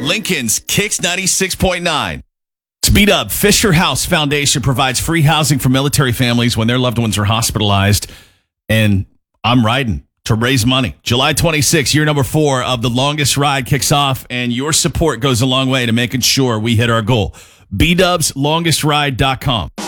Lincoln's Kicks 96.9. Speed up. Fisher House Foundation provides free housing for military families when their loved ones are hospitalized. And I'm riding to raise money. July 26th, year number 4 of The Longest Ride kicks off, and your support goes a long way to making sure we hit our goal. BDubsLongestRide.com.